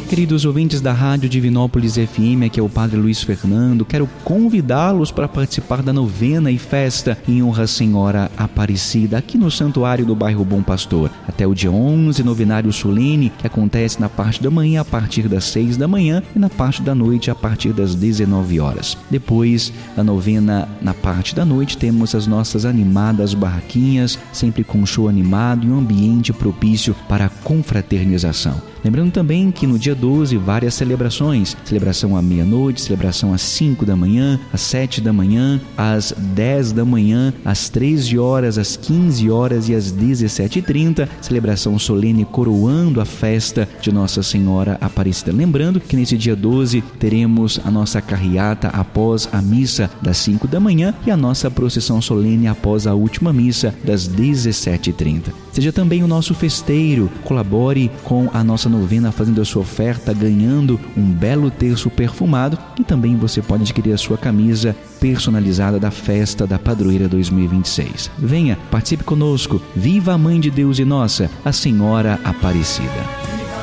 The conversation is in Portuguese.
Queridos ouvintes da Rádio Divinópolis FM, aqui é o Padre Luiz Fernando. Quero convidá-los para participar da novena e festa em honra à Senhora Aparecida, aqui no Santuário do Bairro Bom Pastor. Até o dia 11, novenário solene, que acontece na parte da manhã a partir das 6 da manhã e na parte da noite a partir das 19 horas. Depois da novena, na parte da noite, temos as nossas animadas barraquinhas, sempre com show animado e um ambiente propício para a confraternização. Lembrando também que no dia 12, várias celebrações. Celebração à meia-noite, celebração às 5 da manhã, às 7 da manhã, às 10 da manhã, às 13 horas, às 15 horas e às 17h30. Celebração solene coroando a festa de Nossa Senhora Aparecida. Lembrando que nesse dia 12 teremos a nossa carreata após a missa das 5 da manhã e a nossa procissão solene após a última missa das 17h30. Seja também o nosso festeiro, colabore com a nossa novena fazendo a sua oferta, ganhando um belo terço perfumado, e também você pode adquirir a sua camisa personalizada da Festa da Padroeira 2026. Venha, participe conosco, viva a Mãe de Deus e nossa, a Senhora Aparecida.